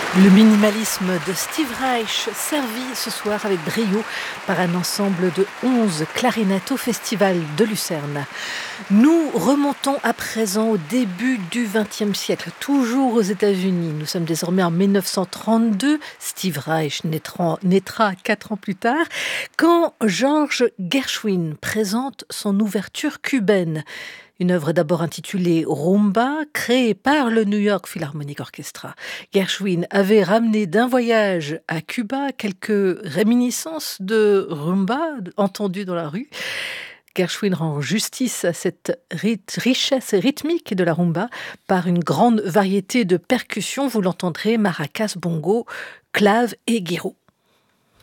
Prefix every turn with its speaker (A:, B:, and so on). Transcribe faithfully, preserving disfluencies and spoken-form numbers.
A: Le minimalisme de Steve Reich, servi ce soir avec brio par un ensemble de onze clarinettes au Festival de Lucerne. Nous remontons à présent au début du vingtième siècle, toujours aux États-Unis. Nous sommes désormais en mille neuf cent trente-deux. Steve Reich naîtra, naîtra quatre ans plus tard, quand George Gershwin présente son ouverture cubaine. Une œuvre d'abord intitulée Rumba, créée par le New York Philharmonic Orchestra. Gershwin avait ramené d'un voyage à Cuba quelques réminiscences de rumba entendues dans la rue. Gershwin rend justice à cette richesse rythmique de la rumba par une grande variété de percussions. Vous l'entendrez, maracas, bongo, clave et guiro.